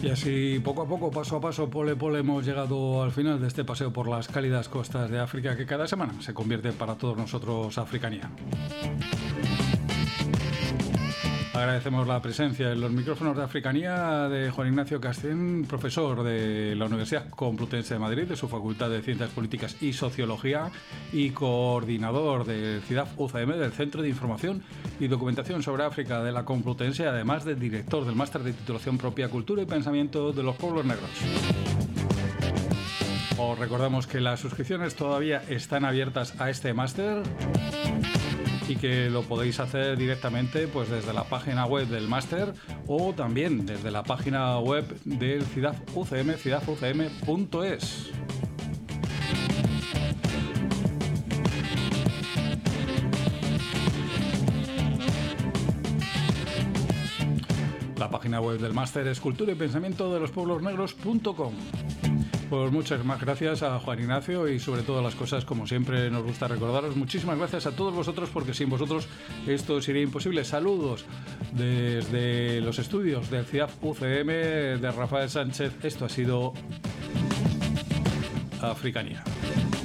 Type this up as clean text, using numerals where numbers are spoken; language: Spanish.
Y así, poco a poco, paso a paso, pole pole, hemos llegado al final de este paseo por las cálidas costas de África que cada semana se convierte para todos nosotros Africanía. Agradecemos la presencia en los micrófonos de Africanía de Juan Ignacio Castén, profesor de la Universidad Complutense de Madrid, de su Facultad de Ciencias Políticas y Sociología, y coordinador del CIDAF-UCM, del Centro de Información y Documentación sobre África de la Complutense, además de director del Máster de Titulación Propia, Cultura y Pensamiento de los Pueblos Negros. Os recordamos que las suscripciones todavía están abiertas a este máster y que lo podéis hacer directamente pues desde la página web del máster o también desde la página web del CIDAF-UCM, cidafucm.es. La página web del máster es cultura y pensamiento de los pueblos negros.com. Pues muchas más gracias a Juan Ignacio y sobre todas las cosas, como siempre nos gusta recordaros, muchísimas gracias a todos vosotros porque sin vosotros esto sería imposible. Saludos desde los estudios del CIDAF-UCM de Rafael Sánchez. Esto ha sido Africanía.